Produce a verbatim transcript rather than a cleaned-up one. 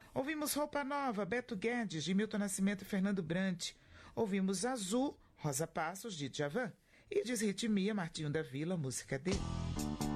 Ouvimos Roupa Nova, Beto Guedes, de Milton Nascimento e Fernando Brant. Ouvimos Azul, Rosa Passos, de Djavan. E Desritmia, Martinho da Vila, música dele.